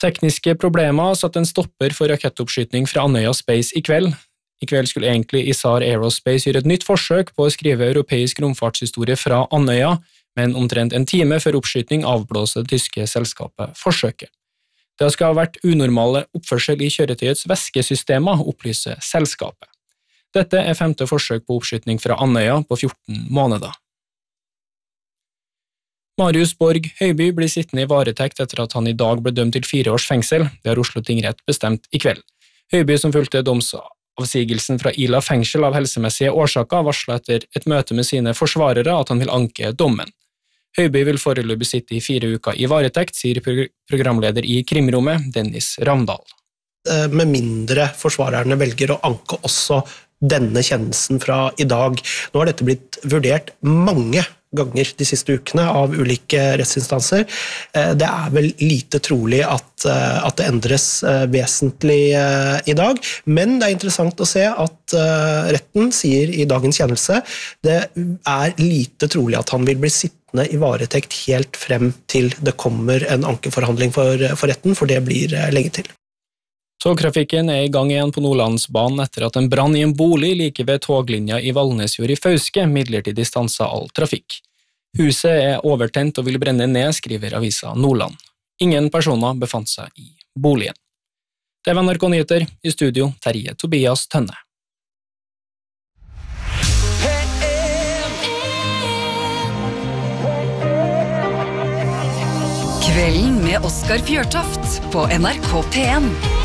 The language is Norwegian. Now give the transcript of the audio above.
Tekniske problemer satt en stopper for rakettoppskytning fra Andøya Space I kveld. I kveld skulle egentlig ISAR Aerospace gjøre et nytt forsøk på å skrive europeisk romfartshistorie fra Andøya, men omtrent en time før oppskytning avblåste det tyske selskapet forsøket. Det skal ha vært unormale oppførsel I kjøretøyets væskesystemer, opplyser selskapet. Dette 5. forsøk på oppskytning fra Andøya på 14 måneder. Marius Borg Høiby blir sittende I varetekt etter at han I dag ble dømt til 4 års fengsel. Det har Oslo tingrett bestemt I kveld. Høiby, som fulgte domsavsigelsen fra Ila fengsel av helsemessige årsaker, varslet etter et møte med sine forsvarere at han vil anke dommen. Høiby vil foreløpig sitte I 4 uker I varetekt, sier programleder I Krimrommet, Dennis Ravndal. Med mindre forsvarerne velger å anke også denne kjennelsen fra I dag. Nå har dette blitt vurdert mange ganger de siste ukene av ulike rettsinstanser. Det vel lite trolig at det endres vesentlig I dag, men det interessant å se at retten sier I dagens kjennelse det lite trolig at han vil bli sittende I varetekt helt frem til det kommer en ankeforhandling for retten, for det blir lenge til. Togtrafikken I gang igjen på Nordlandsbanen etter at en brann I en bolig like ved toglinja I Valnesfjord I Fauske midlertidig stanset all trafikk. Huset overtent og vil brenne ned, skriver avisa Nordland. Ingen personer befant seg I boligen. Det var NRK Nyheter, I studio Terje Tobias Tønne. Kvelden med Oskar Fjørtoft på NRK P1.